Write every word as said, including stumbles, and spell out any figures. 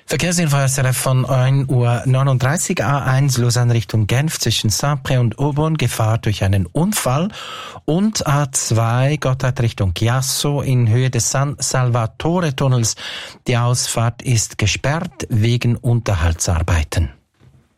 Verkehrsinfo S R F von ein Uhr neununddreißig, A eins Lausanne Richtung Genf zwischen Saint-Pré und Aubonne, Gefahr durch einen Unfall, und A zwei Gotthard Richtung Chiasso in Höhe des San Salvatore Tunnels. Die Ausfahrt ist gesperrt wegen Unterhaltsarbeiten.